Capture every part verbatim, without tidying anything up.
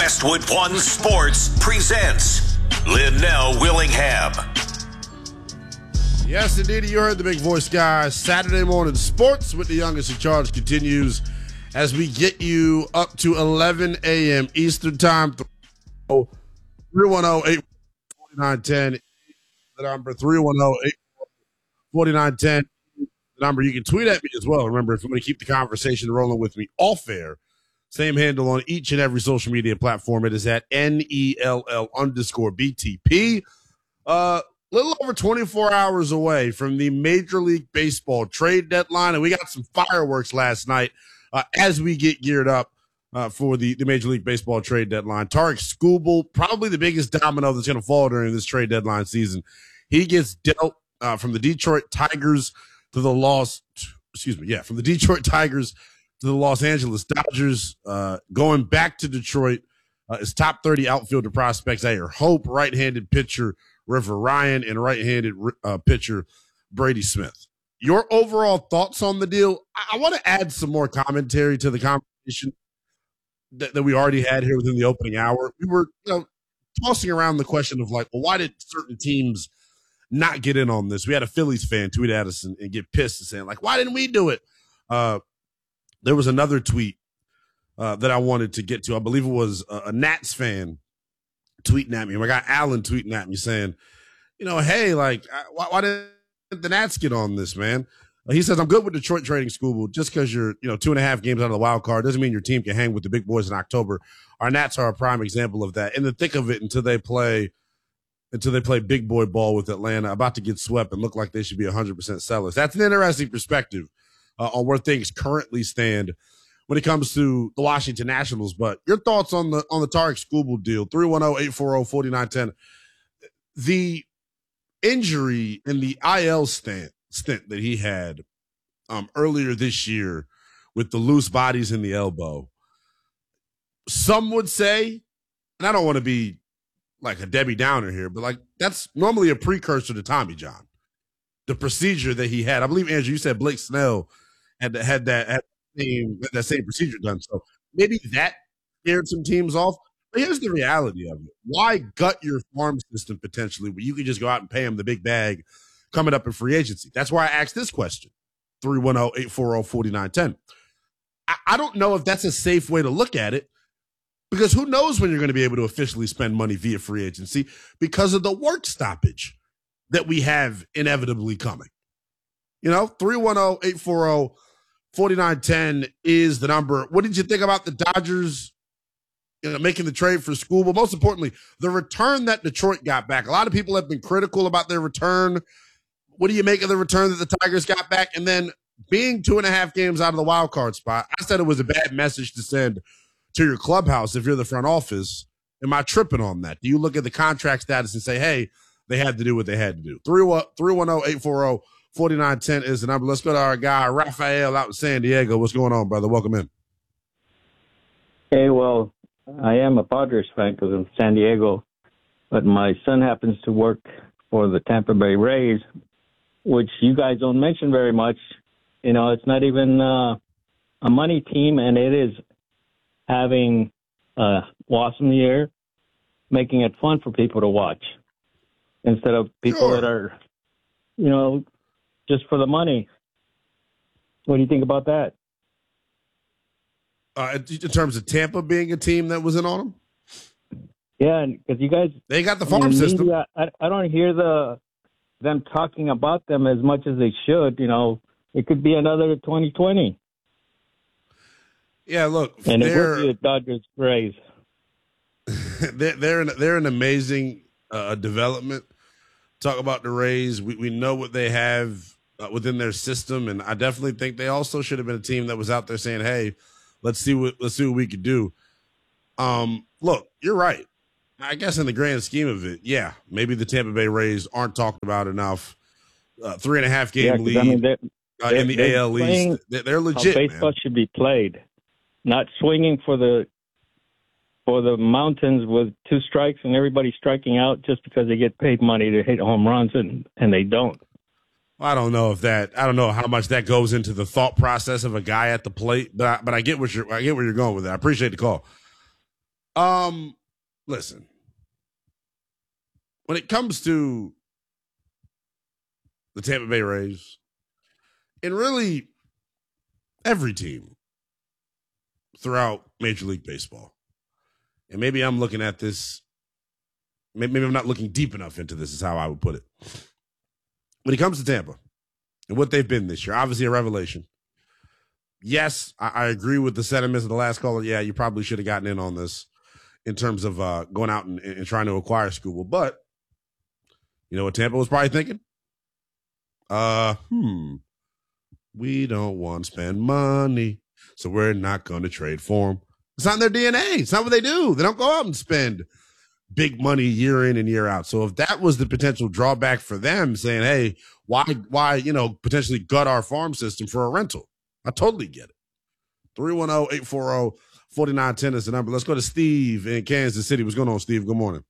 Westwood One Sports presents Linnell Willingham. Yes, indeed, you heard the big voice, guys. Saturday morning sports with the youngest in charge continues as we get you up to eleven a.m. Eastern time. three one zero, eight four nine, one zero The number three one zero, eight four nine, one zero The number. You can tweet at me as well. Remember, if you want to keep the conversation rolling with me off air, same handle on each and every social media platform. It is at N E L L underscore B T P. Uh, a little over twenty-four hours away from the Major League Baseball trade deadline, and we got some fireworks last night uh, as we get geared up uh, for the, the Major League Baseball trade deadline. Tarik Skubal, probably the biggest domino that's going to fall during this trade deadline season. He gets dealt uh, from the Detroit Tigers to the Los, excuse me, yeah, from the Detroit Tigers to the Los Angeles Dodgers, uh, going back to Detroit. Uh, his top thirty outfielder prospects, Ayer Hope, right-handed pitcher River Ryan, and right-handed uh, pitcher Brady Smith. Your overall thoughts on the deal? I, I want to add some more commentary to the conversation that, that we already had here within the opening hour. We were you know, tossing around the question of, like, well, why did certain teams not get in on this? We had a Phillies fan tweet at us and, and get pissed and saying, like, why didn't we do it? Uh, there was another tweet uh, that I wanted to get to. I believe it was a, a Nats fan tweeting at me. My guy Alan tweeting at me saying, you know, hey, like, why, why didn't the Nats get on this, man? Uh, he says, I'm good with Detroit trading Skubal. Just because you're, you know, two and a half games out of the wild card doesn't mean your team can hang with the big boys in October. Our Nats are a prime example of that. In the thick of it until they play until they play big boy ball with Atlanta, about to get swept and look like they should be one hundred percent sellers. That's an interesting perspective uh, on where things currently stand when it comes to the Washington Nationals. But your thoughts on the on the Tarik Skubal deal, three one zero, eight four zero, four nine one zero The injury in the I L stint, stint that he had um, earlier this year with the loose bodies in the elbow, some would say, and I don't want to be like a Debbie Downer here, but like that's normally a precursor to Tommy John. The procedure that he had, I believe, Andrew, you said Blake Snell had had that had that same, that same procedure done. So maybe that scared some teams off. But here's the reality of it: why gut your farm system potentially where you can just go out and pay him the big bag coming up in free agency? That's why I asked this question: three one zero, eight four zero, four nine one zero I, I don't know if that's a safe way to look at it. Because who knows when you're going to be able to officially spend money via free agency because of the work stoppage that we have inevitably coming. You know, three one zero, eight four zero, four nine one zero is the number. What did you think about the Dodgers you know, making the trade for Skubal? Most importantly, the return that Detroit got back. A lot of people have been critical about their return. What do you make of the return that the Tigers got back? And then being two and a half games out of the wild card spot, I said it was a bad message to send to your clubhouse if you're the front office. Am I tripping on that? Do you look at the contract status and say, hey, they had to do what they had to do? three one zero, eight four zero, four nine one zero is the number. Let's go to our guy, Rafael, out in San Diego. What's going on, brother? Welcome in. Hey, well, I am a Padres fan because I'm San Diego, but my son happens to work for the Tampa Bay Rays, which you guys don't mention very much. You know, it's not even uh, a money team, and it is having uh, awesome year, making it fun for people to watch instead of people sure. that are, you know, just for the money. What do you think about that? Uh, in terms of Tampa being a team that was in on them? Yeah, because you guys... They got the farm system. Media, I, I don't hear the them talking about them as much as they should. You know, it could be another twenty twenty. Yeah, look, and it would be the Dodgers Rays. they're they're an, they're an amazing uh, development. Talk about the Rays. We we know what they have uh, within their system, and I definitely think they also should have been a team that was out there saying, "Hey, let's see what let's see what we could do." Um, look, you're right. I guess in the grand scheme of it, yeah, maybe the Tampa Bay Rays aren't talked about enough. Uh, three and a half game yeah, lead I mean, they're, uh, they're, in the A L East. They're, they're legit. How baseball man. should be played. Not swinging for the for the mountains with two strikes and everybody striking out just because they get paid money to hit home runs and, and they don't. I don't know if that. I don't know how much that goes into the thought process of a guy at the plate, but I, but I get what you're. I get where you're going with that. I appreciate the call. Um, listen, when it comes to the Tampa Bay Rays, and really every team throughout Major League Baseball, and maybe I'm looking at this, maybe I'm not looking deep enough into this, is how I would put it. When it comes to Tampa and what they've been this year, obviously a revelation. Yes, I, I agree with the sentiments of the last caller. Yeah, you probably should have gotten in on this in terms of uh, going out and, and trying to acquire Skubal. But you know what Tampa was probably thinking? Uh, hmm, we don't want to spend money, so we're not going to trade for him. It's not in their D N A. It's not what they do. They don't go out and spend big money year in and year out. So if that was the potential drawback for them, saying, hey, why, why, you know, potentially gut our farm system for a rental? I totally get it. three one zero, eight four zero, four nine one zero is the number. Let's go to Steve in Kansas City. What's going on, Steve? Good morning.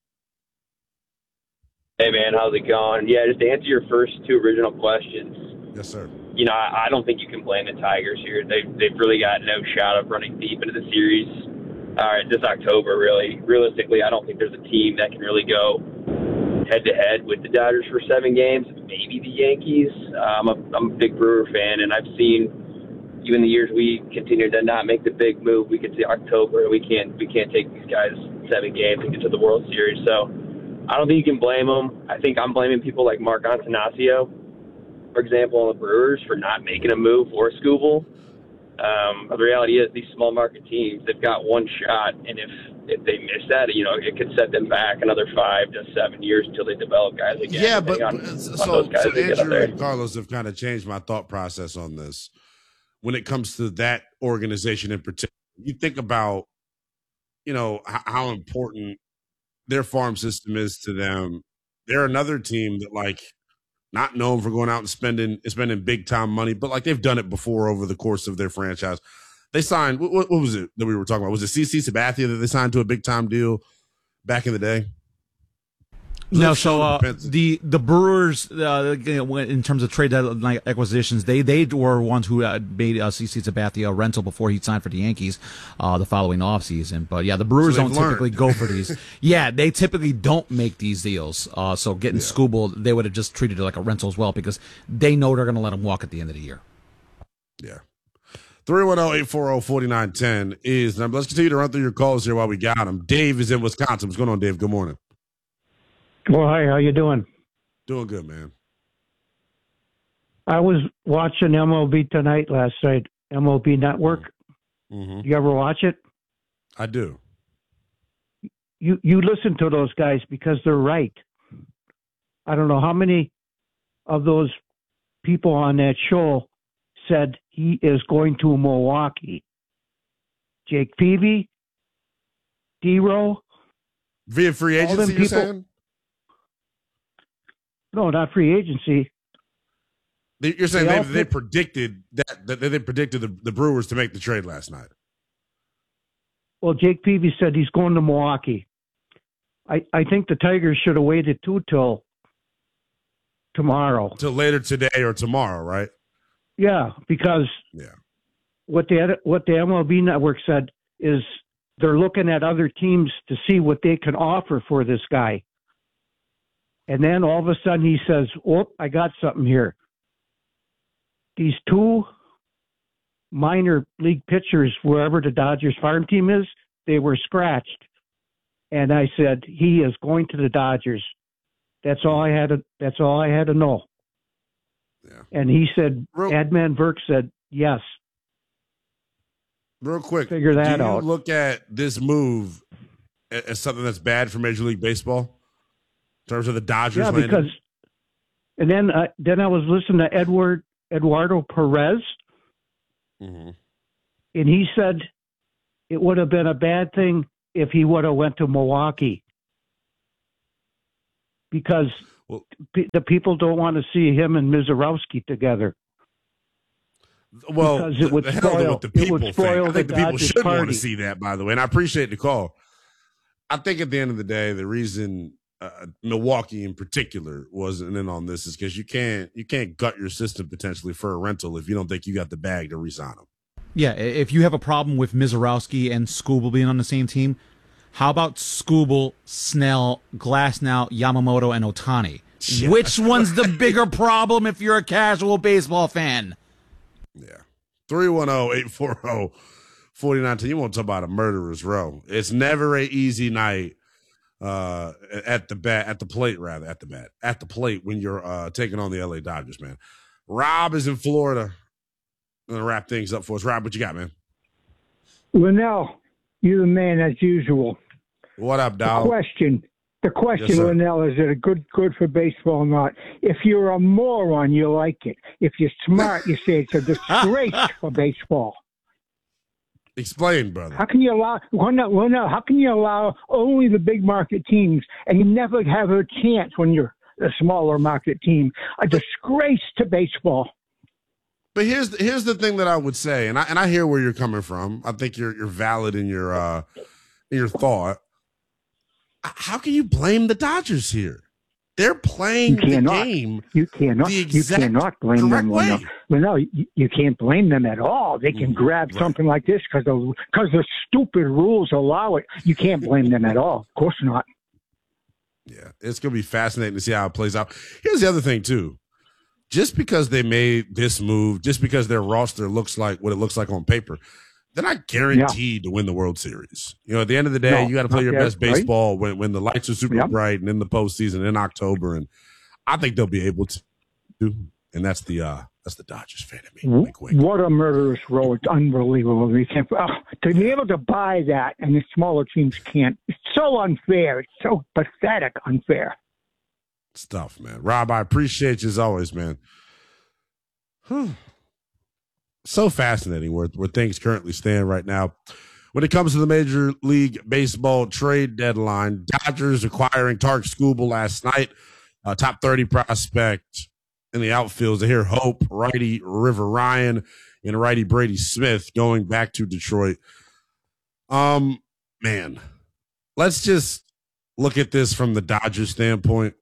Hey, man, how's it going? Yeah, just to answer your first two original questions. Yes, sir. You know, I, I don't think you can blame the Tigers here. They've, they've really got no shot of running deep into the series uh, this October, really. Realistically, I don't think there's a team that can really go head-to-head with the Dodgers for seven games. Maybe the Yankees. Uh, I'm, a, I'm a big Brewer fan, and I've seen, even the years we continued to not make the big move, we could see October, we can't, we can't take these guys seven games and get to the World Series. So I don't think you can blame them. I think I'm blaming people like Mark Antanasio, for example, on the Brewers for not making a move for Skubal. Um, the reality is these small market teams, they've got one shot, and if, if they miss that, you know, it could set them back another five to seven years until they develop guys again. Yeah, but on, so, on so Andrew and Carlos have kind of changed my thought process on this. When it comes to that organization in particular, you think about, you know, h- how important their farm system is to them. They're another team that, like, not known for going out and spending spending big time money, but like they've done it before over the course of their franchise. They signed, what, what was it that we were talking about? Was it C C Sabathia that they signed to a big time deal back in the day? No, so uh, the the Brewers, uh, in terms of trade deadline acquisitions, they they were ones who uh, made uh, C C Sabathia a rental before he signed for the Yankees uh, the following offseason. But yeah, the Brewers so don't learned. typically go for these. Yeah, they typically don't make these deals. Uh, so getting yeah. Skubal, they would have just treated it like a rental as well because they know they're going to let him walk at the end of the year. Yeah. three one zero, eight four zero, four nine one zero is the number. Let's continue to run through your calls here while we got them. Dave is in Wisconsin. What's going on, Dave? Good morning. Well, hi, how you doing? Doing good, man. I was watching M L B Tonight last night, M L B Network. Mm-hmm. You ever watch it? I do. You you listen to those guys because they're right. I don't know how many of those people on that show said he is going to Milwaukee. Jake Peavy, D-Row. Via free agency, you're people, saying? No, not free agency. They, you're saying they, they, all, they predicted that, that they predicted the, the Brewers to make the trade last night. Well, Jake Peavy said he's going to Milwaukee. I, I think the Tigers should have waited too till tomorrow. Till later today or tomorrow, right? Yeah, because yeah. what the what the M L B Network said is they're looking at other teams to see what they can offer for this guy. And then all of a sudden he says, oh, I got something here. These two minor league pitchers, wherever the Dodgers farm team is, they were scratched. And I said, he is going to the Dodgers. That's all I had to, that's all I had to know. Yeah. And he said, real, Adman Burke said, yes. Real quick, figure that do you out. Look at this move as something that's bad for Major League Baseball? In terms of the Dodgers, yeah, landing? because, and then uh, then I was listening to Edward Eduardo Perez, mm-hmm. and he said it would have been a bad thing if he would have went to Milwaukee because well, p- the people don't want to see him and Mizorowski together. Well, because it would the spoil, hell with the people it would spoil think. I think the, the people Dodgers should party. want to see that, by the way, and I appreciate the call. I think at the end of the day, the reason uh, Milwaukee in particular wasn't in on this is because you can't you can't gut your system potentially for a rental if you don't think you got the bag to re-sign him. Yeah, if you have a problem with Mizorowski and Skubal being on the same team, How about Skubal, Snell, Glasnow, Yamamoto, and Ohtani? Yeah. Which one's the bigger problem if you're a casual baseball fan? Yeah. three one zero, eight four zero, four nine one zero. You want to talk about a murderer's row. It's never an easy night uh, at the bat, at the plate, rather, at the bat, at the plate when you're uh, taking on the L A Dodgers, man. Rob is in Florida. I'm going to wrap things up for us. Rob, what you got, man? Linnell, you're the man as usual. What up, dog? The question, the question, Yes, Linnell, is it a good good for baseball or not? If you're a moron, you like it. If you're smart, you say it's a disgrace for baseball. Explain, brother. How can you allow? Well, no, well, no. How can you allow only the big market teams, and you never have a chance when you're a smaller market team? A disgrace to baseball. But here's the, here's the thing that I would say, and I and I hear where you're coming from. I think you're you're valid in your uh, in your thought. How can you blame the Dodgers here? They're playing the game. You cannot. The you cannot blame them. way. No, well, no, you, you can't blame them at all. They can grab right. something like this because the because the stupid rules allow it. You can't blame them at all. Of course not. Yeah, it's gonna be fascinating to see how it plays out. Here's the other thing too. Just because they made this move, just because their roster looks like what it looks like on paper, they're not guaranteed yeah. to win the World Series. You know, at the end of the day, no, you got to play your yet, best baseball right? when, when the lights are super yep. bright and in the postseason in October. And I think they'll be able to do. And that's the uh, that's the Dodgers fan of me. Wink, wink. What a murderous row! It's unbelievable. We can't, oh, to be able to buy that, and the smaller teams can't. It's so unfair. It's so pathetic unfair. Stuff, man. Rob, I appreciate you as always, man. Whew. So fascinating where, where things currently stand right now. When it comes to the Major League Baseball trade deadline, Dodgers acquiring Tarik Skubal last night, uh, top thirty prospect in the outfields. I hear hope, righty River Ryan, and righty Brady Smith going back to Detroit. Um, man, let's just look at this from the Dodgers standpoint.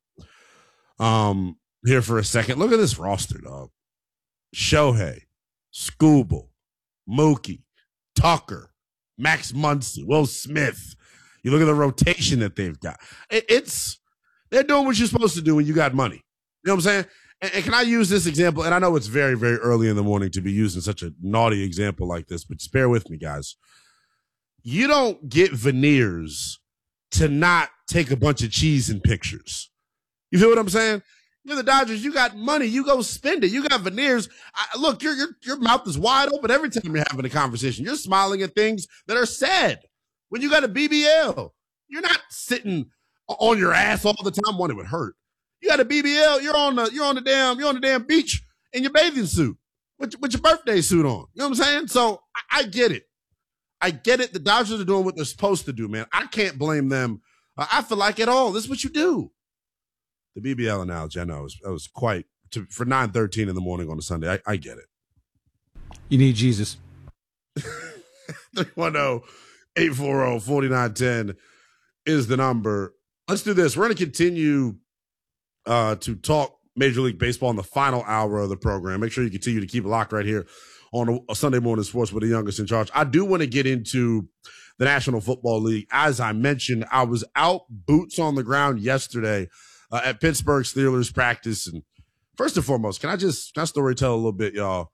Um, here for a second. Look at this roster, dog. Shohei, Skubal, Mookie, Tucker, Max Muncy, Will Smith. You look at the rotation that they've got. It, it's they're doing what you're supposed to do when you got money. You know what I'm saying? And, and can I use this example? And I know it's very, very early in the morning to be using such a naughty example like this, but just bear with me, guys. You don't get veneers to not take a bunch of cheese in pictures. You feel what I'm saying? You're the Dodgers. You got money. You go spend it. You got veneers. I, look, your, your your mouth is wide open every time you're having a conversation. You're smiling at things that are sad. When you got a B B L, you're not sitting on your ass all the time. One, it would hurt. You got a B B L. You're on the you're on the damn you're on the damn beach in your bathing suit with, with your birthday suit on. You know what I'm saying? So I, I get it. I get it. The Dodgers are doing what they're supposed to do, man. I can't blame them. Uh, I feel like at all. This is what you do. The B B L analogy, I know, was, was quite to, for nine thirteen in the morning on a Sunday. I, I get it. You need Jesus. three one zero, eight four zero, four nine one zero is the number. Let's do this. We're going to continue uh, to talk Major League Baseball in the final hour of the program. Make sure you continue to keep it locked right here on a Sunday Morning Sports with the youngest in charge. I do want to get into the National Football League. As I mentioned, I was out boots on the ground yesterday Uh, at Pittsburgh Steelers practice. And first and foremost, can I just, can I story tell a little bit, y'all?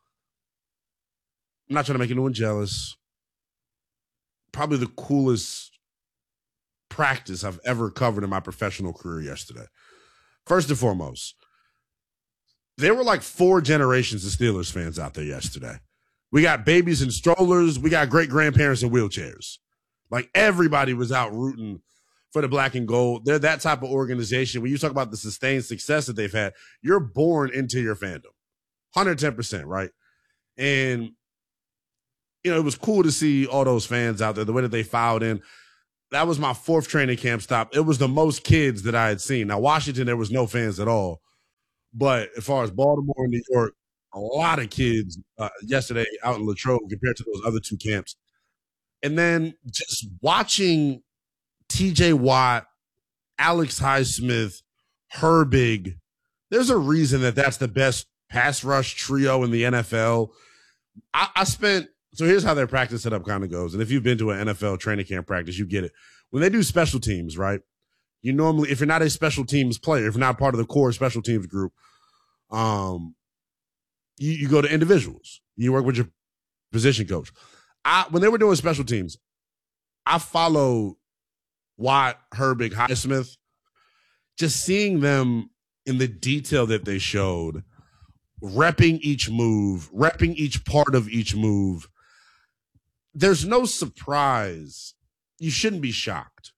I'm not trying to make anyone jealous. Probably the coolest practice I've ever covered in my professional career yesterday. First and foremost, there were like four generations of Steelers fans out there yesterday. We got babies in strollers. We got great-grandparents in wheelchairs. Like everybody was out rooting for the black and gold. They're that type of organization. When you talk about the sustained success that they've had, you're born into your fandom. one hundred ten percent, right? And, you know, it was cool to see all those fans out there, the way that they filed in. That was my fourth training camp stop. It was the most kids that I had seen. Now, Washington, there was no fans at all. But as far as Baltimore and New York, a lot of kids uh, yesterday out in Latrobe compared to those other two camps. And then just watching T J Watt, Alex Highsmith, Herbig. There's a reason that that's the best pass rush trio in the N F L. I, I spent So here's how their practice setup kind of goes. And if you've been to an N F L training camp practice, you get it. When they do special teams, right? You normally, if you're not a special teams player, if you're not part of the core special teams group, um, you, you go to individuals. You work with your position coach. I when they were doing special teams, I followed Watt, Herbig, Highsmith, just seeing them in the detail that they showed, repping each move, repping each part of each move. There's no surprise. You shouldn't be shocked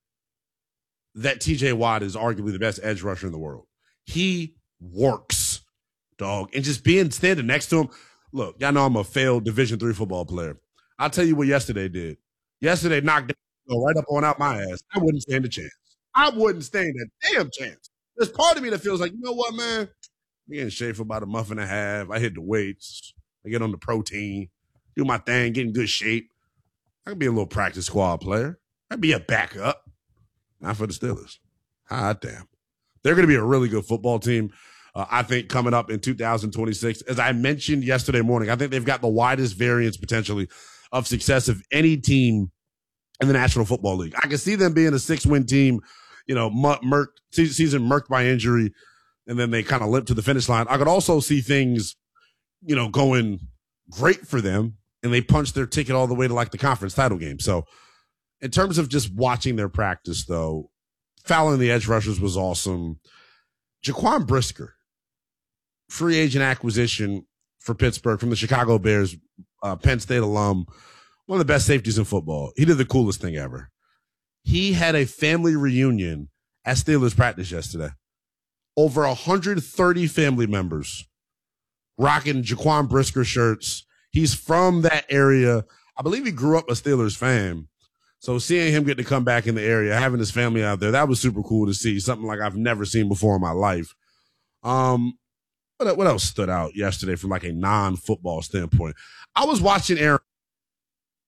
that T J Watt is arguably the best edge rusher in the world. He works, dog. And just being standing next to him. Look, y'all know I'm a failed Division three football player. I'll tell you what yesterday did. Yesterday knocked go right up on out my ass. I wouldn't stand a chance. I wouldn't stand a damn chance. There's part of me that feels like, you know what, man? I get in shape for about a month and a half. I hit the weights. I get on the protein, do my thing, get in good shape. I could be a little practice squad player. I'd be a backup. Not for the Steelers. Hot damn. They're going to be a really good football team, uh, I think, coming up in two thousand twenty-six. As I mentioned yesterday morning, I think they've got the widest variance potentially of success of any team in the National Football League. I can see them being a six-win team, you know, murked, season murked by injury, and then they kind of limp to the finish line. I could also see things, you know, going great for them, and they punch their ticket all the way to like the conference title game. So in terms of just watching their practice, though, fouling the edge rushers was awesome. Jaquan Brisker, free agent acquisition for Pittsburgh from the Chicago Bears, uh, Penn State alum, one of the best safeties in football. He did the coolest thing ever. He had a family reunion at Steelers practice yesterday. Over one hundred thirty family members rocking Jaquan Brisker shirts. He's from that area. I believe he grew up a Steelers fan. So seeing him get to come back in the area, having his family out there, that was super cool to see. Something like I've never seen before in my life. Um, what, what else stood out yesterday from like a non-football standpoint? I was watching Aaron